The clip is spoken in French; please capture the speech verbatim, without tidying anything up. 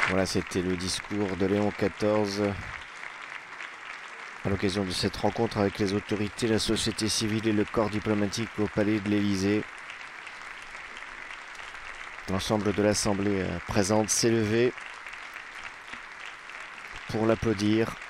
Voilà, c'était le discours de Léon quatorze à l'occasion de cette rencontre avec les autorités, la société civile et le corps diplomatique au palais de l'Élysée. L'ensemble de l'Assemblée présente s'est levé pour l'applaudir.